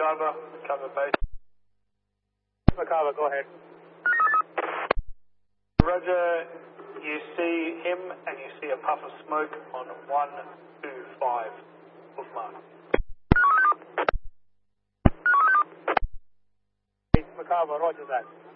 Macarthur, cover base. Macarthur, go ahead. Roger, you see him and you see a puff of smoke on 125 bookmark. Macarthur, roger that.